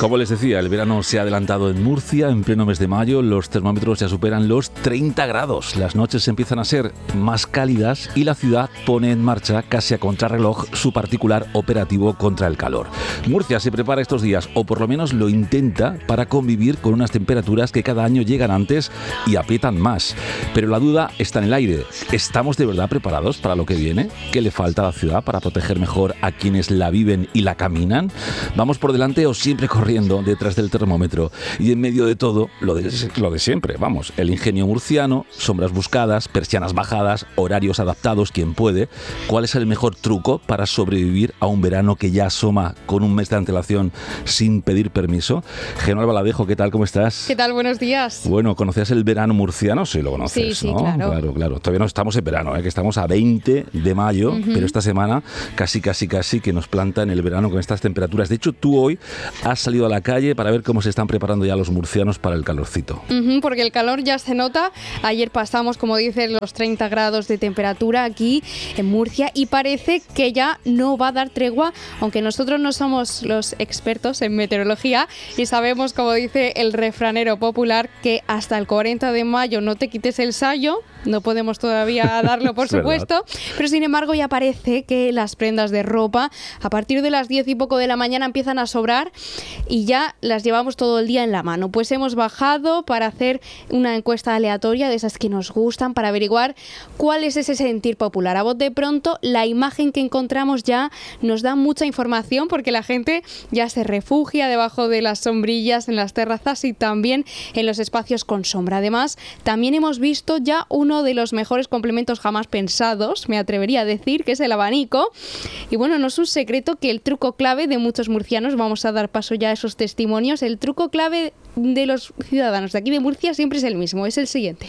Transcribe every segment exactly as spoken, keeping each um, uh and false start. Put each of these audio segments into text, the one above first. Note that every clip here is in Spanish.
Como les decía, el verano se ha adelantado en Murcia. En pleno mes de mayo los termómetros ya superan los treinta grados. Las noches empiezan a ser más cálidas y la ciudad pone en marcha, casi a contrarreloj, su particular operativo contra el calor. Murcia se prepara estos días, o por lo menos lo intenta, para convivir con unas temperaturas que cada año llegan antes y aprietan más. Pero la duda está en el aire. ¿Estamos de verdad preparados para lo que viene? ¿Qué le falta a la ciudad para proteger mejor a quienes la viven y la caminan? ¿Vamos por delante o siempre corriendo detrás del termómetro? Y en medio de todo, lo de, lo de siempre, vamos, el ingenio murciano, sombras buscadas, persianas bajadas, horarios adaptados, quien puede. ¿Cuál es el mejor truco para sobrevivir a un verano que ya asoma con un mes de antelación sin pedir permiso? Gemma Albaladejo, ¿qué tal? ¿Cómo estás? ¿Qué tal? Buenos días. Bueno, ¿conocías el verano murciano? Sí, lo conoces, sí, sí, ¿no? claro. Claro, claro. Todavía no estamos en verano, ¿eh? Que estamos a veinte de mayo, uh-huh. Pero esta semana casi, casi, casi que nos planta en el verano con estas temperaturas. De hecho, tú hoy has salido a la calle para ver cómo se están preparando ya los murcianos para el calorcito. Uh-huh, porque el calor ya se nota. Ayer pasamos, como dices, los treinta grados de temperatura aquí en Murcia y parece que ya no va a dar tregua, aunque nosotros no somos los expertos en meteorología y sabemos, como dice el refranero popular, que hasta el cuarenta de mayo no te quites el sayo. No podemos todavía darlo, por supuesto, pero sin embargo ya parece que las prendas de ropa a partir de las diez y poco de la mañana empiezan a sobrar y ya las llevamos todo el día en la mano. Pues hemos bajado para hacer una encuesta aleatoria de esas que nos gustan para averiguar cuál es ese sentir popular. A bote pronto, la imagen que encontramos ya nos da mucha información porque la gente ya se refugia debajo de las sombrillas en las terrazas y también en los espacios con sombra. Además, también hemos visto ya uno de los mejores complementos jamás pensados, me atrevería a decir, que es el abanico. Y bueno, no es un secreto que el truco clave de muchos murcianos, vamos a dar paso ya a esos testimonios, el truco clave de los ciudadanos de aquí de Murcia siempre es el mismo, es el siguiente.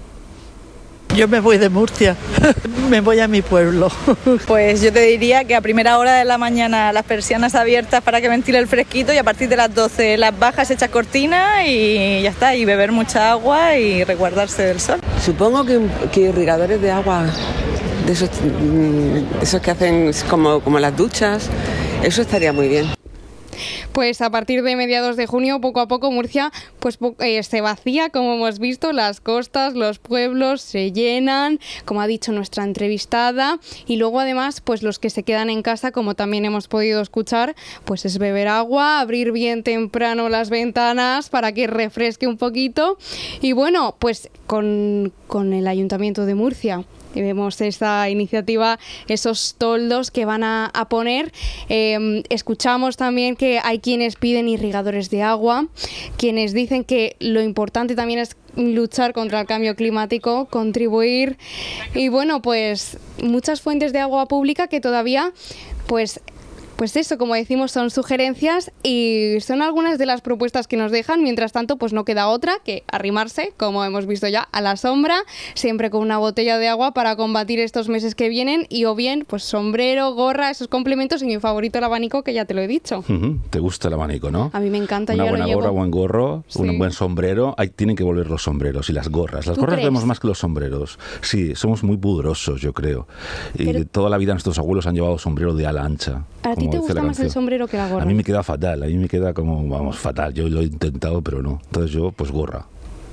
Yo me voy de Murcia, me voy a mi pueblo. Pues yo te diría que a primera hora de la mañana las persianas abiertas para que ventile el fresquito y a partir de las doce las bajas hechas cortinas y ya está, y beber mucha agua y resguardarse del sol. Supongo que, que irrigadores de agua, de esos, de esos que hacen como, como las duchas, eso estaría muy bien. Pues a partir de mediados de junio, poco a poco, Murcia pues eh, se vacía, como hemos visto, las costas, los pueblos se llenan, como ha dicho nuestra entrevistada, y luego además, pues los que se quedan en casa, como también hemos podido escuchar, pues es beber agua, abrir bien temprano las ventanas para que refresque un poquito, y bueno, pues con, con el Ayuntamiento de Murcia. Y vemos esta iniciativa, esos toldos que van a, a poner. Eh, escuchamos también que hay quienes piden irrigadores de agua, quienes dicen que lo importante también es luchar contra el cambio climático, contribuir. Y bueno, pues muchas fuentes de agua pública que todavía, pues... Pues eso, como decimos, son sugerencias y son algunas de las propuestas que nos dejan. Mientras tanto, pues no queda otra que arrimarse, como hemos visto ya, a la sombra, siempre con una botella de agua para combatir estos meses que vienen y o bien, pues sombrero, gorra, esos complementos y mi favorito el abanico, que ya te lo he dicho. Uh-huh. ¿Te gusta el abanico, no? A mí me encanta, una yo buena lo llevo. gorra, buen gorro, sí. Un buen sombrero. Ahí tienen que volver los sombreros y las gorras. Las gorras crees? vemos más que los sombreros. Sí, somos muy pudorosos, yo creo. Y Pero... de toda la vida nuestros abuelos han llevado sombrero de ala ancha. ¿A ti te gusta más el sombrero que la gorra? A mí me queda fatal, a mí me queda como, vamos, fatal. Yo lo he intentado, pero no. Entonces yo, pues gorra.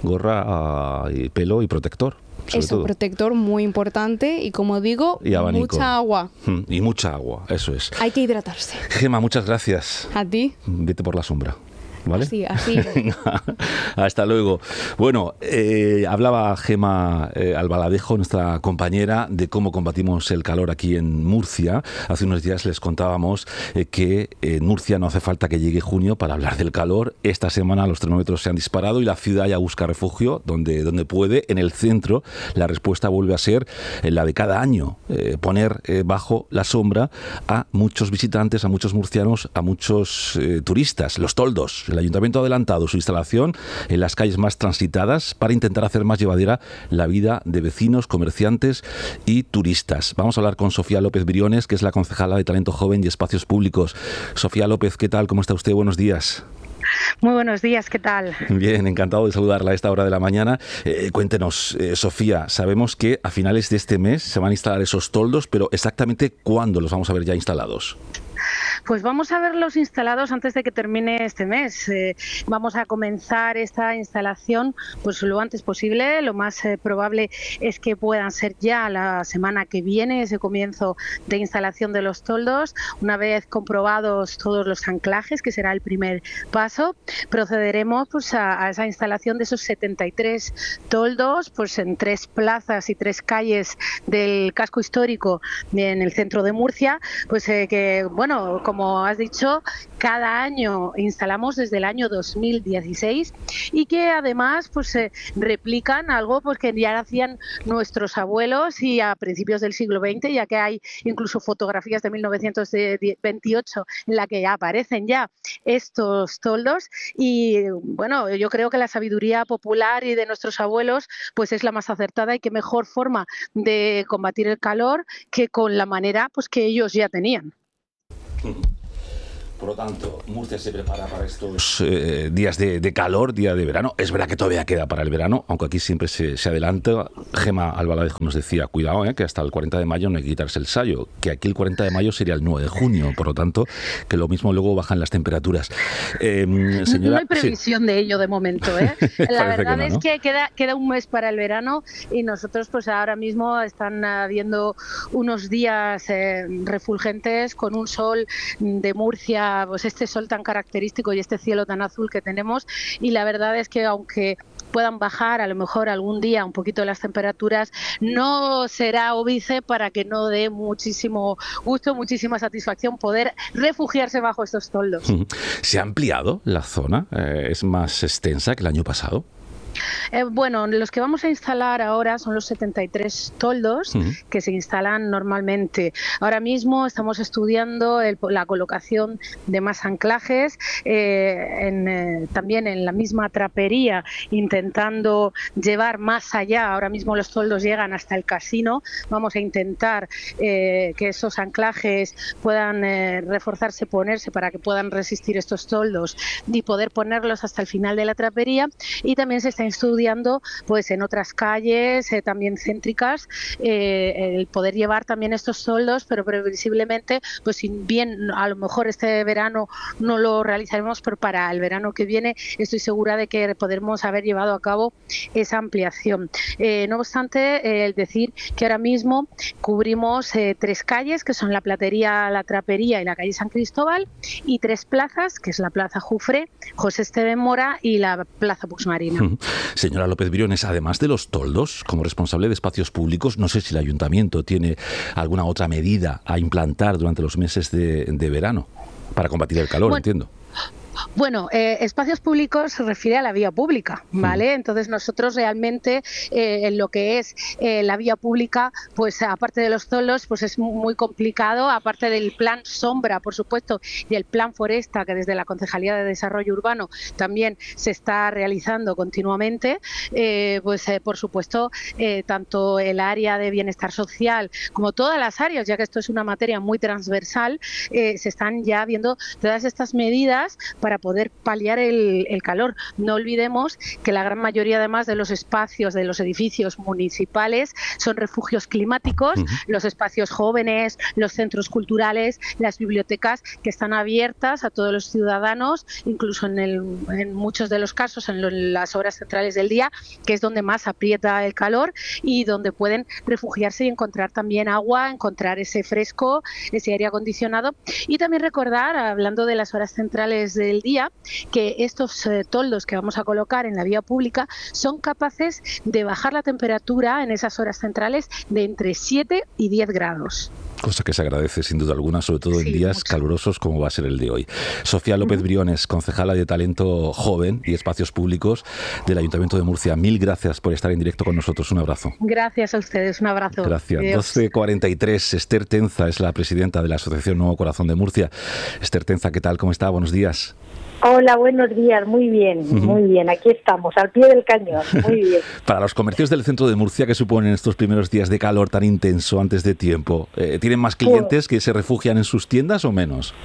Gorra y pelo y protector. Eso, todo. Protector muy importante y, como digo, y mucha agua. Y mucha agua, eso es. Hay que hidratarse. Gemma, muchas gracias. A ti. Vete por la sombra. ¿Vale? Así, así. Hasta luego. Bueno, eh, hablaba Gemma eh, Albaladejo, nuestra compañera, de cómo combatimos el calor aquí en Murcia. Hace unos días les contábamos eh, que en Murcia no hace falta que llegue junio para hablar del calor. Esta semana los termómetros se han disparado y la ciudad ya busca refugio donde, donde puede. En el centro la respuesta vuelve a ser eh, la de cada año, eh, poner eh, bajo la sombra a muchos visitantes, a muchos murcianos, a muchos eh, turistas, los toldos. El Ayuntamiento ha adelantado su instalación en las calles más transitadas para intentar hacer más llevadera la vida de vecinos, comerciantes y turistas. Vamos a hablar con Sofía López Briones, que es la concejala de Talento Joven y Espacios Públicos. Sofía López, ¿qué tal? ¿Cómo está usted? Buenos días. Muy buenos días, ¿qué tal? Bien, encantado de saludarla a esta hora de la mañana. Eh, cuéntenos, eh, Sofía, sabemos que a finales de este mes se van a instalar esos toldos, pero exactamente ¿cuándo los vamos a ver ya instalados? Pues vamos a verlos instalados antes de que termine este mes. Eh, vamos a comenzar esta instalación pues lo antes posible. Lo más eh, probable es que puedan ser ya la semana que viene ese comienzo de instalación de los toldos. Una vez comprobados todos los anclajes, que será el primer paso, procederemos pues a, a esa instalación de esos setenta y tres toldos pues en tres plazas y tres calles del casco histórico en el centro de Murcia, pues eh, que bueno, como has dicho, cada año instalamos desde el año dos mil dieciséis y que además pues eh, replican algo pues que ya hacían nuestros abuelos y a principios del siglo veinte, ya que hay incluso fotografías de mil novecientos veintiocho en la que ya aparecen ya estos toldos. Y bueno, yo creo que la sabiduría popular y de nuestros abuelos pues es la más acertada, y qué mejor forma de combatir el calor que con la manera pues que ellos ya tenían. Por lo tanto, Murcia se prepara para estos eh, días de, de calor, día de verano. Es verdad que todavía queda para el verano, aunque aquí siempre se, se adelanta. Gema Albaladejo nos decía, cuidado, eh, que hasta el cuarenta de mayo no hay que quitarse el sayo, que aquí el cuarenta de mayo sería el nueve de junio, por lo tanto, que lo mismo luego bajan las temperaturas. Eh, señora, no hay previsión sí. de ello de momento, ¿eh? La verdad que no, es ¿no? que queda, queda un mes para el verano y nosotros pues ahora mismo están habiendo unos días eh, refulgentes con un sol de Murcia, pues este sol tan característico y este cielo tan azul que tenemos, y la verdad es que aunque puedan bajar a lo mejor algún día un poquito las temperaturas, no será óbice para que no dé muchísimo gusto, muchísima satisfacción poder refugiarse bajo estos toldos. ¿Se ha ampliado la zona? Eh, ¿Es más extensa que el año pasado? Eh, bueno, los que vamos a instalar ahora son los setenta y tres toldos uh-huh. que se instalan normalmente. Ahora mismo estamos estudiando el, la colocación de más anclajes, eh, en, eh, también en la misma trapería, intentando llevar más allá. Ahora mismo los toldos llegan hasta el casino. Vamos a intentar eh, que esos anclajes puedan eh, reforzarse, ponerse para que puedan resistir estos toldos y poder ponerlos hasta el final de la trapería. Y también se está estudiando pues en otras calles eh, también céntricas eh, el poder llevar también estos toldos, pero previsiblemente pues si bien a lo mejor este verano no lo realizaremos, pero para el verano que viene estoy segura de que podremos haber llevado a cabo esa ampliación. Eh, no obstante, eh, el decir que ahora mismo cubrimos eh, tres calles, que son la Platería, la Trapería y la calle San Cristóbal, y tres plazas, que es la Plaza Jufré, José Esteban Mora y la Plaza Puigmarina. Señora López Briones, además de los toldos, como responsable de espacios públicos, no sé si el ayuntamiento tiene alguna otra medida a implantar durante los meses de, de verano para combatir el calor, bueno, entiendo. Bueno, eh, espacios públicos se refiere a la vía pública, ¿vale? Mm. Entonces nosotros realmente eh, en lo que es eh, la vía pública, pues aparte de los toldos, pues es muy complicado, aparte del plan sombra, por supuesto, y el plan foresta, que desde la Concejalía de Desarrollo Urbano también se está realizando continuamente, eh, pues eh, por supuesto, eh, tanto el área de bienestar social como todas las áreas, ya que esto es una materia muy transversal, eh, se están ya viendo todas estas medidas para poder paliar el, el calor. No olvidemos que la gran mayoría además de los espacios de los edificios municipales son refugios climáticos, uh-huh. los espacios jóvenes, los centros culturales, las bibliotecas que están abiertas a todos los ciudadanos, incluso en, el, en muchos de los casos en, lo, en las horas centrales del día, que es donde más aprieta el calor y donde pueden refugiarse y encontrar también agua, encontrar ese fresco, ese aire acondicionado. Y también recordar, hablando de las horas centrales del día, que estos eh, toldos que vamos a colocar en la vía pública son capaces de bajar la temperatura en esas horas centrales de entre siete y diez grados. Cosa que se agradece sin duda alguna, sobre todo sí, en días mucho. calurosos como va a ser el de hoy. Sofía López uh-huh. Briones, concejala de Talento Joven y Espacios Públicos del Ayuntamiento de Murcia. Mil gracias por estar en directo con nosotros. Un abrazo. Gracias a ustedes. Un abrazo. Gracias. doce cuarenta y tres. Esther Tenza es la presidenta de la Asociación Nuevo Corazón de Murcia. Esther Tenza, ¿qué tal? ¿Cómo está? Buenos días. Hola, buenos días, muy bien, muy bien, aquí estamos, al pie del cañón, muy bien. Para los comercios del centro de Murcia, ¿qué suponen estos primeros días de calor tan intenso antes de tiempo? Eh, ¿Tienen más clientes que se refugian en sus tiendas o menos?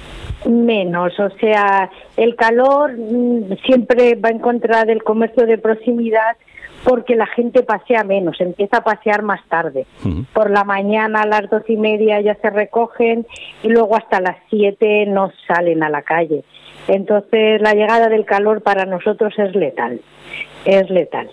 Menos, o sea, el calor mmm, siempre va en contra del comercio de proximidad, porque la gente pasea menos, empieza a pasear más tarde. Uh-huh. Por la mañana a las doce y media ya se recogen y luego hasta las siete no salen a la calle. Entonces la llegada del calor para nosotros es letal, es letal.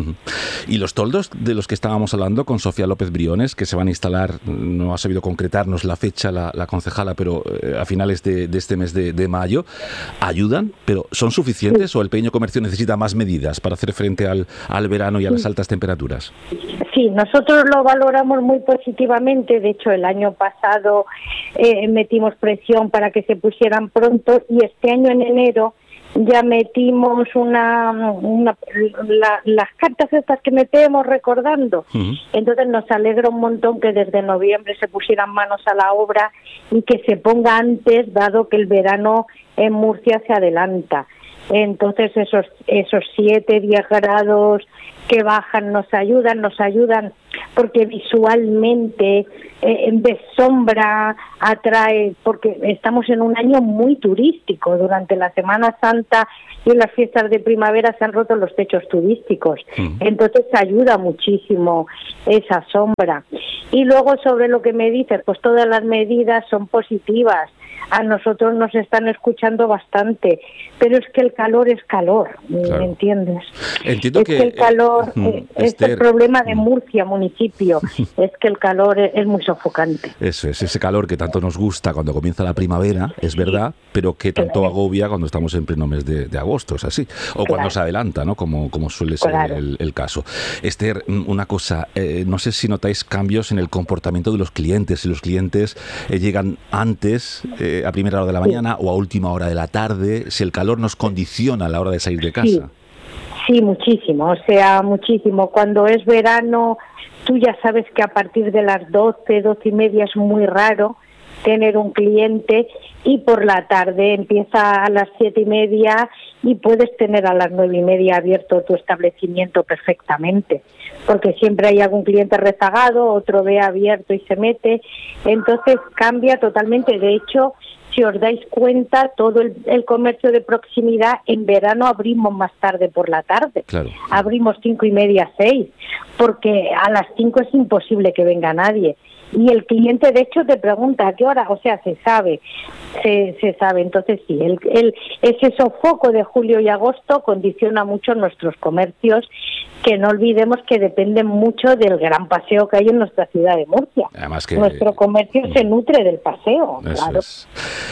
Y los toldos de los que estábamos hablando con Sofía López Briones, que se van a instalar, no ha sabido concretarnos la fecha la, la concejala, pero eh, a finales de, de este mes de, de mayo, ¿ayudan? ¿Pero son suficientes sí. o el pequeño comercio necesita más medidas para hacer frente al, al verano y a las altas temperaturas? Sí, nosotros lo valoramos muy positivamente. De hecho, el año pasado eh, metimos presión para que se pusieran pronto y este año en enero ya metimos una, una la, las cartas estas que metemos recordando. Uh-huh. Entonces nos alegra un montón que desde noviembre se pusieran manos a la obra y que se ponga antes, dado que el verano en Murcia se adelanta. Entonces esos esos siete, diez grados que bajan nos ayudan, nos ayudan porque visualmente eh, en vez sombra atrae, porque estamos en un año muy turístico. Durante la Semana Santa y en las fiestas de primavera se han roto los techos turísticos, mm. entonces ayuda muchísimo esa sombra. Y luego sobre lo que me dices, pues todas las medidas son positivas. A nosotros nos están escuchando bastante, pero es que el calor es calor, claro. ¿me entiendes? Entiendo es que, que el calor eh, es Esther, el problema de Murcia, municipio, es que el calor es, es muy sofocante. Eso es, ese calor que tanto nos gusta cuando comienza la primavera, es verdad, pero que tanto claro. agobia cuando estamos en pleno mes de, de agosto, es así, o claro. cuando se adelanta, ¿no? Como, como suele ser claro. el, el caso. Esther, una cosa, eh, no sé si notáis cambios en el comportamiento de los clientes, si los clientes eh, llegan antes, eh, a primera hora de la mañana sí. o a última hora de la tarde, si el calor nos condiciona a la hora de salir de casa. Sí, sí muchísimo, o sea, muchísimo. Cuando es verano, tú ya sabes que a partir de las doce, doce y media es muy raro tener un cliente y por la tarde empieza a las siete y media y puedes tener a las nueve y media abierto tu establecimiento perfectamente, porque siempre hay algún cliente rezagado, otro ve abierto y se mete, entonces cambia totalmente. De hecho, si os dais cuenta, todo el, el comercio de proximidad en verano abrimos más tarde por la tarde, claro. abrimos cinco y media, seis, porque a las cinco es imposible que venga nadie. Y el cliente, de hecho, te pregunta a qué hora, o sea, se sabe, se, se sabe. Entonces, sí, el, el, ese sofoco de julio y agosto condiciona mucho nuestros comercios, que no olvidemos que dependen mucho del gran paseo que hay en nuestra ciudad de Murcia. Además que nuestro comercio se nutre del paseo, eso claro. Es.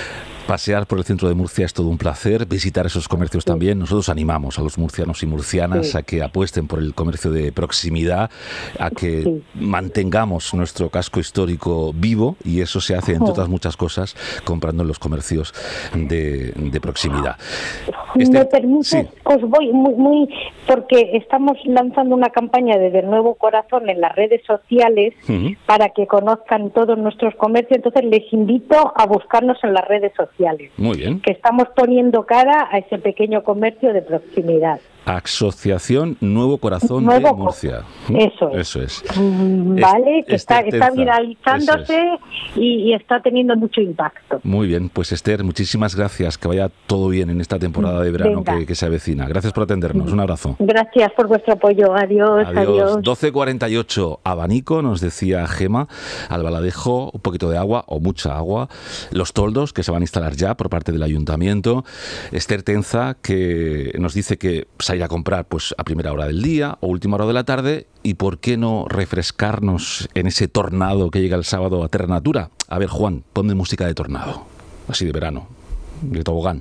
Pasear por el centro de Murcia es todo un placer, visitar esos comercios sí. también. Nosotros animamos a los murcianos y murcianas sí. a que apuesten por el comercio de proximidad, a que sí. mantengamos nuestro casco histórico vivo, y eso se hace, entre otras muchas cosas, comprando en los comercios de, de proximidad. Si este, me permites, sí. os voy muy, muy, porque estamos lanzando una campaña de De Nuevo Corazón en las redes sociales uh-huh. para que conozcan todos nuestros comercios, entonces les invito a buscarnos en las redes sociales. Muy bien. Que estamos poniendo cara a ese pequeño comercio de proximidad. Asociación Nuevo Corazón Nuevo de Murcia. Eso es. Eso es. Mm, vale, que está, está viralizándose es. y, y está teniendo mucho impacto. Muy bien, pues Esther, muchísimas gracias. Que vaya todo bien en esta temporada de verano que, que se avecina. Gracias por atendernos. Un abrazo. Gracias por vuestro apoyo. Adiós. Adiós. adiós. doce cuarenta y ocho, abanico, nos decía Gema, Albaladejo, un poquito de agua o mucha agua. Los toldos que se van a instalar ya por parte del ayuntamiento. Esther Tenza, que nos dice que se ha ir a comprar pues a primera hora del día o última hora de la tarde, y por qué no refrescarnos en ese tornado que llega el sábado a Terra Natura. A ver, Juan, ponme música de tornado, así de verano, de tobogán,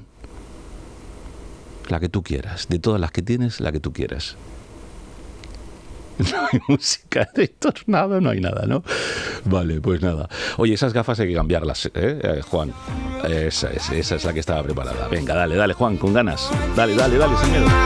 la que tú quieras, de todas las que tienes, la que tú quieras. No hay música de tornado, no hay nada, ¿no? Vale, pues nada. Oye, esas gafas hay que cambiarlas, ¿eh, eh Juan? Esa es, esa es la que estaba preparada. Venga, dale, dale, Juan, con ganas. Dale, dale, dale, sin miedo.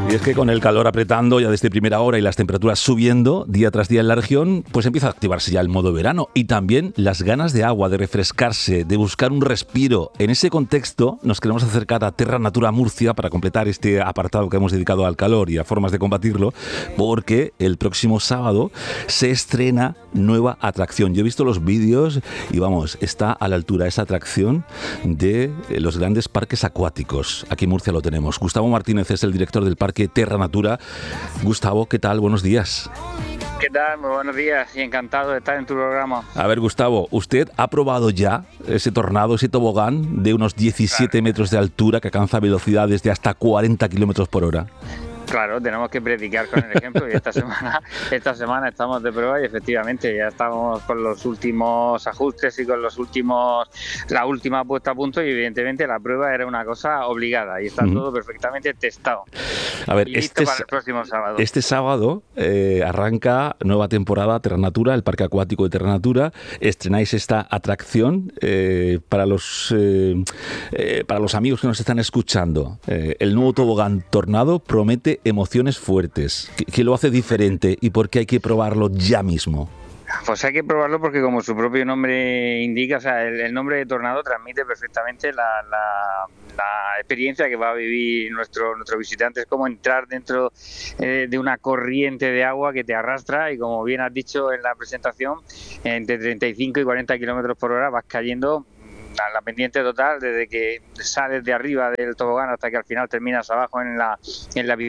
Y es que con el calor apretando ya desde primera hora y las temperaturas subiendo día tras día en la región, pues empieza a activarse ya el modo verano y también las ganas de agua, de refrescarse, de buscar un respiro. En ese contexto nos queremos acercar a Terra Natura Murcia para completar este apartado que hemos dedicado al calor y a formas de combatirlo, porque el próximo sábado se estrena nueva atracción. Yo he visto los vídeos y vamos, está a la altura esa atracción de los grandes parques acuáticos. Aquí en Murcia lo tenemos. Gustavo Martínez es el director del parque Terra Natura. Gustavo, ¿qué tal? Buenos días. ¿Qué tal? Muy buenos días y encantado de estar en tu programa. A ver, Gustavo, ¿usted ha probado ya ese tornado, ese tobogán de unos diecisiete claro. metros de altura que alcanza velocidades de hasta cuarenta kilómetros por hora? Claro, tenemos que predicar con el ejemplo y esta semana esta semana estamos de prueba y efectivamente ya estamos con los últimos ajustes y con los últimos la última puesta a punto y evidentemente la prueba era una cosa obligada y está uh-huh. todo perfectamente testado. A ver, y listo este, para el próximo sábado. Este sábado eh, arranca nueva temporada Terra Natura, el Parque Acuático de Terra Natura. Estrenáis esta atracción eh, para los eh, eh, para los amigos que nos están escuchando. Eh, el nuevo tobogán Tornado promete emociones fuertes. ¿Qué, qué lo hace diferente y por qué hay que probarlo ya mismo? Pues hay que probarlo porque como su propio nombre indica, o sea, el, el nombre de Tornado transmite perfectamente la, la, la experiencia que va a vivir nuestro nuestro visitante. Es como entrar dentro eh, de una corriente de agua que te arrastra y como bien has dicho en la presentación, entre treinta y cinco y cuarenta kilómetros por hora vas cayendo a la pendiente total desde que sales de arriba del tobogán hasta que al final terminas abajo en la en la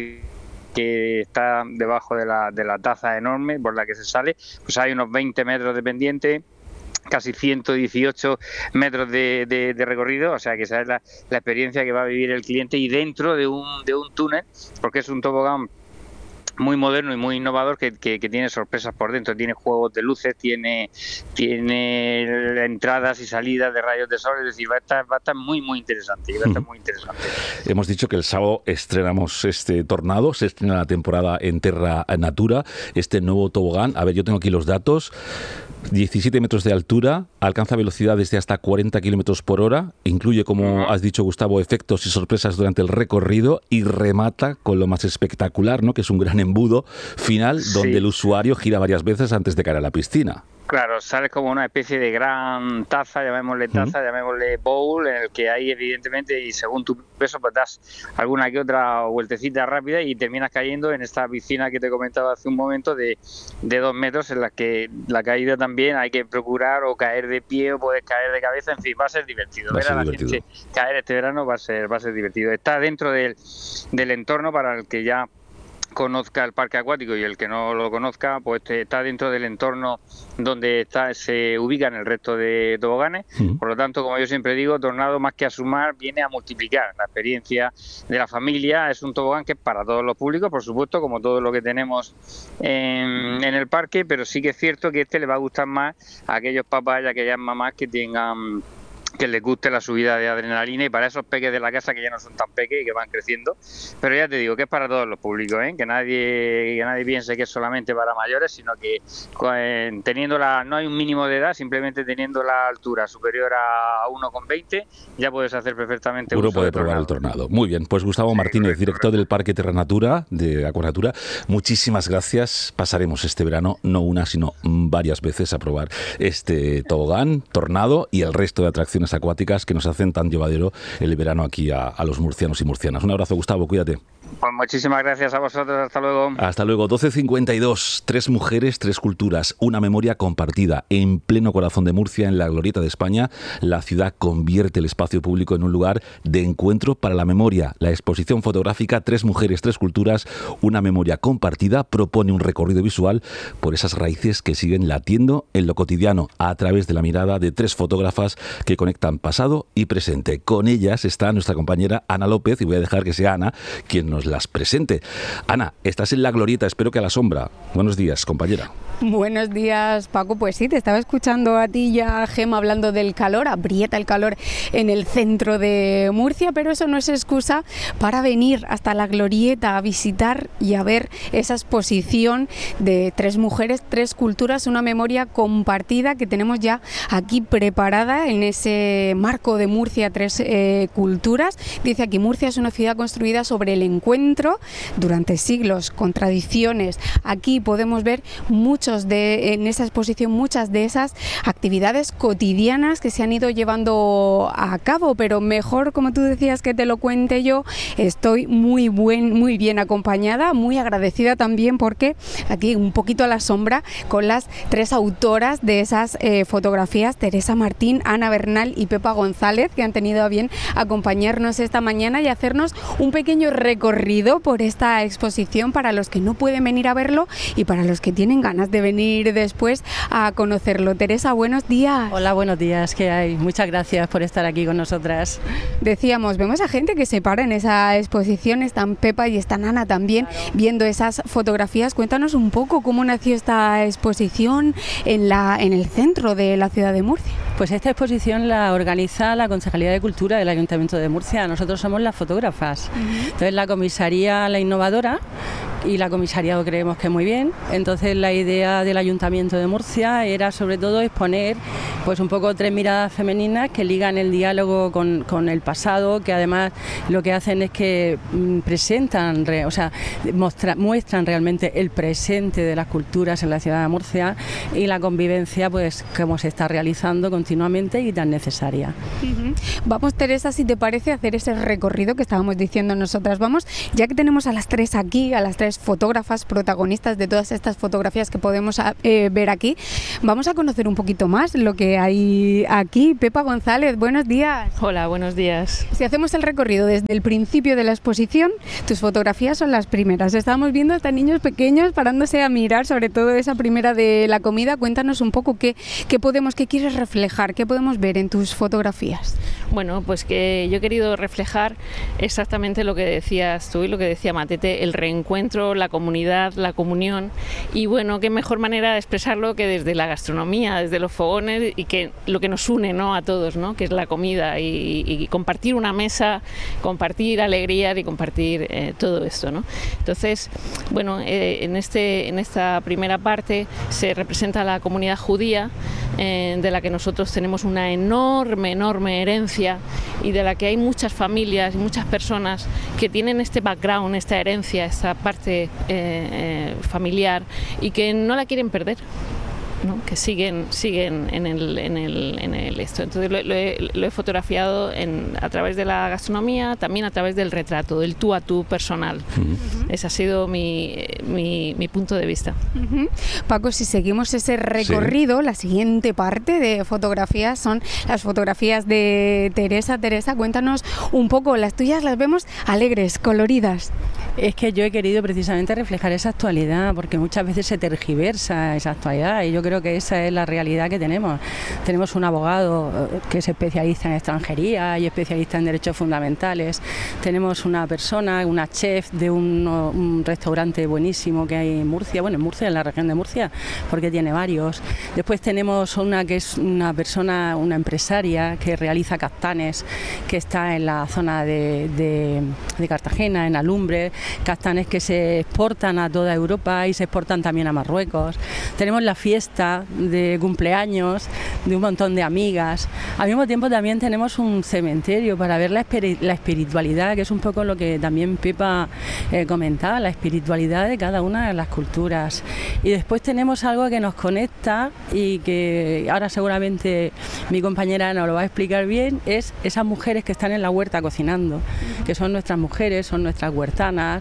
que está debajo de la de la taza enorme por la que se sale. Pues hay unos veinte metros de pendiente, casi ciento dieciocho metros de, de, de recorrido, o sea que esa es la, la experiencia que va a vivir el cliente y dentro de un de un túnel, porque es un tobogán muy moderno y muy innovador que, que, que tiene sorpresas por dentro, tiene juegos de luces, tiene tiene entradas y salidas de rayos de sol, es decir, va a estar, va a estar muy muy interesante, va a estar muy interesante. Hemos dicho que el sábado estrenamos este Tornado, se estrena la temporada en Terra Natura, este nuevo tobogán. A ver, yo tengo aquí los datos. diecisiete metros de altura, alcanza velocidades de hasta cuarenta kilómetros por hora, incluye, como has dicho, Gustavo, efectos y sorpresas durante el recorrido y remata con lo más espectacular, ¿no? Que es un gran embudo final donde sí. el usuario gira varias veces antes de caer a la piscina. Claro, sales como una especie de gran taza, llamémosle taza, uh-huh. llamémosle bowl, en el que hay evidentemente, y según tu peso, pues das alguna que otra vueltecita rápida y terminas cayendo en esta piscina que te comentaba hace un momento de, de dos metros, en la que la caída también hay que procurar o caer de pie o puedes caer de cabeza, en fin, va a ser divertido. Va Ver a, a la divertido. gente caer este verano va a ser, va a ser divertido. Está dentro del, del entorno para el que ya conozca el parque acuático y el que no lo conozca, pues está dentro del entorno donde está se ubican el resto de toboganes. Uh-huh. Por lo tanto, como yo siempre digo, Tornado más que a sumar viene a multiplicar la experiencia de la familia. Es un tobogán que es para todos los públicos, por supuesto, como todo lo que tenemos en, en el parque, pero sí que es cierto que este le va a gustar más a aquellos papás y a aquellas mamás que tengan que les guste la subida de adrenalina y para esos peques de la casa que ya no son tan peques y que van creciendo, pero ya te digo que es para todos los públicos, ¿eh? que nadie que nadie piense que es solamente para mayores, sino que eh, teniendo la no hay un mínimo de edad, simplemente teniendo la altura superior a uno coma veinte ya puedes hacer perfectamente uno uso puede de probar tornado. el Tornado. Muy bien, pues Gustavo sí, Martínez, director del Parque Terra Natura de Acuanatura, muchísimas gracias. Pasaremos este verano no una sino varias veces a probar este tobogán, Tornado y el resto de atracciones acuáticas que nos hacen tan llevadero el verano aquí a, a los murcianos y murcianas. Un abrazo, Gustavo, cuídate. Pues muchísimas gracias a vosotros, hasta luego. Hasta luego. doce cincuenta y dos, tres mujeres, tres culturas, una memoria compartida. En pleno corazón de Murcia, en la glorieta de España, la ciudad convierte el espacio público en un lugar de encuentro para la memoria. La exposición fotográfica Tres mujeres, tres culturas, una memoria compartida propone un recorrido visual por esas raíces que siguen latiendo en lo cotidiano a través de la mirada de tres fotógrafas que conectan pasado y presente. Con ellas está nuestra compañera Ana López y voy a dejar que sea Ana quien nos las presente. Ana, estás en la glorieta, espero que a la sombra. Buenos días, compañera. Buenos días, Paco. Pues sí, te estaba escuchando a ti ya, Gema, hablando del calor. Aprieta el calor en el centro de Murcia, pero eso no es excusa para venir hasta la Glorieta a visitar y a ver esa exposición de tres mujeres, tres culturas, una memoria compartida que tenemos ya aquí preparada en ese marco de Murcia, tres eh, culturas. Dice aquí, Murcia es una ciudad construida sobre el encuentro durante siglos, con tradiciones. Aquí podemos ver muchos de, en esa exposición, muchas de esas actividades cotidianas que se han ido llevando a cabo, pero mejor, como tú decías, que te lo cuente yo. Estoy muy, buen, muy bien acompañada, muy agradecida también, porque aquí un poquito a la sombra con las tres autoras de esas eh, fotografías, Teresa Martín, Ana Bernal y Pepa González, que han tenido a bien acompañarnos esta mañana y hacernos un pequeño recorrido por esta exposición para los que no pueden venir a verlo y para los que tienen ganas de venir después a conocerlo. Teresa, buenos días. Hola, buenos días, ¿qué hay? Muchas gracias por estar aquí con nosotras. Decíamos, vemos a gente que se para en esa exposición, están Pepa y están Ana también, claro, viendo esas fotografías. Cuéntanos un poco cómo nació esta exposición en, la, en el centro de la ciudad de Murcia. Pues esta exposición la organiza la Concejalía de Cultura del Ayuntamiento de Murcia. Nosotros somos las fotógrafas. Uh-huh. Entonces la comisaría, la innovadora, y la comisariado creemos que muy bien. Entonces la idea del Ayuntamiento de Murcia era sobre todo exponer pues un poco tres miradas femeninas que ligan el diálogo con, con el pasado, que además lo que hacen es que mm, presentan, re, o sea, mostra, muestran realmente el presente de las culturas en la ciudad de Murcia y la convivencia pues como se está realizando continuamente y tan necesaria. Uh-huh. Vamos, Teresa, si te parece, a hacer ese recorrido que estábamos diciendo nosotras. Vamos, ya que tenemos a las tres aquí, a las tres fotógrafas protagonistas de todas estas fotografías que podemos eh, ver aquí, vamos a conocer un poquito más lo que hay aquí. Pepa González, buenos días. Hola, buenos días. Si hacemos el recorrido desde el principio de la exposición, tus fotografías son las primeras. Estábamos viendo hasta niños pequeños parándose a mirar, sobre todo esa primera de la comida. Cuéntanos un poco qué, qué podemos, qué quieres reflejar, qué podemos ver en tus fotografías. Bueno, pues que yo he querido reflejar exactamente lo que decías tú y lo que decía Matete, el reencuentro, la comunidad, la comunión, y bueno, qué mejor manera de expresarlo que desde la gastronomía, desde los fogones, y que lo que nos une, ¿no?, a todos, ¿no?, que es la comida y, y compartir una mesa, compartir alegrías y compartir eh, todo esto, ¿no? Entonces, bueno, eh, en, este, en esta primera parte se representa la comunidad judía, eh, de la que nosotros tenemos una enorme, enorme herencia y de la que hay muchas familias y muchas personas que tienen este background, esta herencia, esta parte eh, eh, familiar y que no la quieren perder, ¿no?, que siguen siguen en el en el en el esto. Entonces lo, lo, he, lo he fotografiado en, a través de la gastronomía, también a través del retrato, del tú a tú personal. Uh-huh. Ese ha sido mi, mi, mi punto de vista. Uh-huh. Paco, si seguimos ese recorrido, sí, la siguiente parte de fotografías son las fotografías de Teresa. Teresa, cuéntanos un poco, las tuyas las vemos alegres, coloridas. Es que yo he querido precisamente reflejar esa actualidad, porque muchas veces se tergiversa esa actualidad y yo creo que esa es la realidad que tenemos. Tenemos un abogado que es especialista en extranjería y especialista en derechos fundamentales. Tenemos una persona, una chef de un, un restaurante buenísimo que hay en Murcia, bueno, en Murcia, en la región de Murcia, porque tiene varios. Después tenemos una que es una persona, una empresaria que realiza castanes, que está en la zona de, de, de Cartagena, en Alumbre, castanes que se exportan a toda Europa y se exportan también a Marruecos. Tenemos la fiesta de cumpleaños de un montón de amigas. Al mismo tiempo también tenemos un cementerio para ver la, espiri- la espiritualidad, que es un poco lo que también Pepa eh, comentaba, la espiritualidad de cada una de las culturas. Y después tenemos algo que nos conecta y que ahora seguramente mi compañera nos lo va a explicar bien, es esas mujeres que están en la huerta cocinando, que son nuestras mujeres, son nuestras huertanas,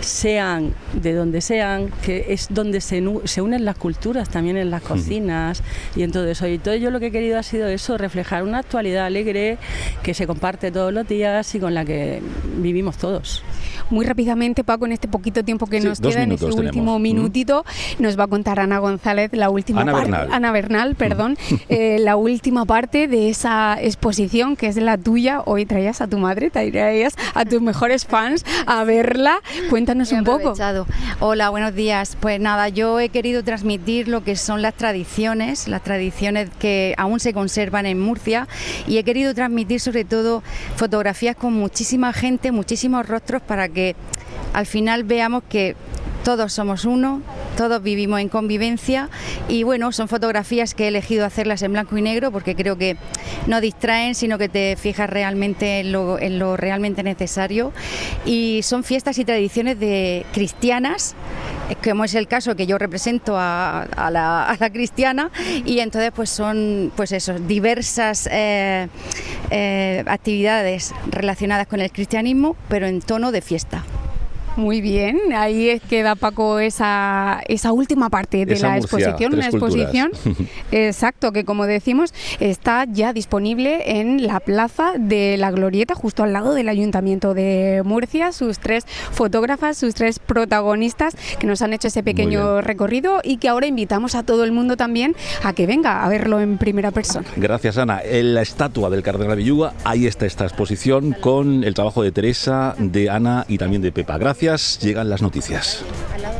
sean de donde sean, que es donde se, se unen las culturas también en las cocinas y en todo eso. Y entonces yo yo lo que he querido ha sido eso, reflejar una actualidad alegre que se comparte todos los días y con la que vivimos todos. Muy rápidamente, Paco, en este poquito tiempo que Sí, nos dos queda, en minutos ese tenemos. último minutito, nos va a contar Ana González la última Ana parte. Bernal. Ana Bernal, perdón, eh, la última parte de esa exposición que es la tuya. Hoy traías a tu madre, traías a tus mejores fans a verla. Cuéntanos un poco. Hola, buenos días. Pues nada, yo he querido transmitir lo que son las tradiciones, las tradiciones que aún se conservan en Murcia, y he querido transmitir sobre todo fotografías con muchísima gente, muchísimos rostros, para que al final veamos que todos somos uno, todos vivimos en convivencia, y bueno, son fotografías que he elegido hacerlas en blanco y negro porque creo que no distraen, sino que te fijas realmente en lo, en lo realmente necesario, y son fiestas y tradiciones de cristianas, como es el caso que yo represento a, a, la, a la cristiana, y entonces pues son pues eso, diversas eh, eh, actividades relacionadas con el cristianismo, pero en tono de fiesta. Muy bien, ahí queda, Paco, esa, esa última parte de Esa la Murcia, exposición, tres una exposición, culturas. exacto, que como decimos está ya disponible en la plaza de la Glorieta, justo al lado del Ayuntamiento de Murcia. Sus tres fotógrafas, sus tres protagonistas que nos han hecho ese pequeño recorrido, y que ahora invitamos a todo el mundo también a que venga a verlo en primera persona. Gracias, Ana. En la estatua del Cardenal Villuga, ahí está esta exposición con el trabajo de Teresa, de Ana y también de Pepa. Gracias. Llegan las noticias. Al lado